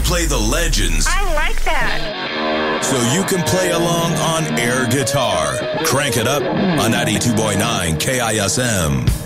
play the legends. I like that. So you can play along on air guitar. Crank it up on 92.9 KISM.